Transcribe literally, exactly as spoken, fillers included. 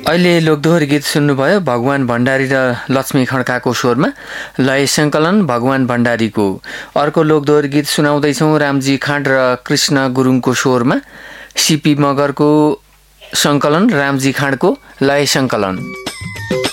अहिले लोकदोहोरी गीत सुन्नुभयो भगवान भण्डारी र लक्ष्मी खड्काको स्वरमा, लय सङ्कलन भगवान भण्डारीको। अर्को लोकदोहोरी गीत सुनाउँदैछौँ रामजी खाँड र कृष्ण गुरुङको स्वरमा, सिपी मगरको सङ्कलन, रामजी खाँडको लय सङ्कलन।